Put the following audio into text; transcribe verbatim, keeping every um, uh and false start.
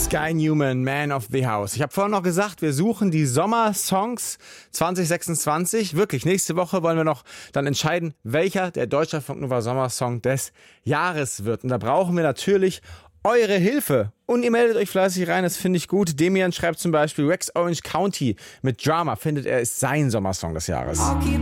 Sky Newman, Man of the House. Ich habe vorhin noch gesagt, wir suchen die Sommersongs zwanzig sechsundzwanzig. Wirklich, nächste Woche wollen wir noch dann entscheiden, welcher der Deutschlandfunk Nova Sommersong des Jahres wird. Und da brauchen wir natürlich eure Hilfe. Und ihr meldet euch fleißig rein, das finde ich gut. Demian schreibt zum Beispiel, Rex Orange County mit Drama findet er ist sein Sommersong des Jahres. I'll keep